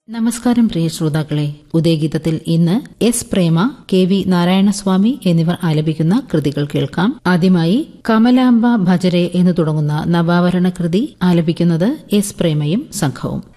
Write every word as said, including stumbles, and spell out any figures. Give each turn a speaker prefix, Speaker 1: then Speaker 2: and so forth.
Speaker 1: നമസ്കാരം പ്രിയ ശ്രോതാക്കളെ, ഉദയഗീതത്തിൽ ഇന്ന് എസ് പ്രേമ, കെ വി നാരായണസ്വാമി എന്നിവർ ആലപിക്കുന്ന കൃതികൾ കേൾക്കാം. ആദ്യമായി കമലാംബ ഭജരെ എന്ന് തുടങ്ങുന്ന നവാവരണ കൃതി ആലപിക്കുന്നത് എസ് പ്രേമയും സംഘവും.